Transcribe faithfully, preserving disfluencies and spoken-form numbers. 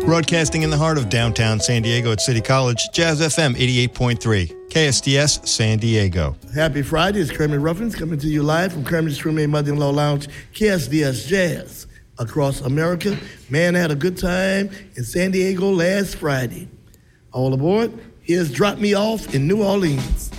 Broadcasting in the heart of downtown San Diego at City College, Jazz F M eighty-eight point three, K S D S San Diego. Happy Friday. It's Kermit Ruffins coming to you live from Kermit's Roommate Mother-in-Law Lounge, K S D S Jazz. Across America, man, I had a good time in San Diego last Friday. All aboard. Here's Drop Me Off in New Orleans.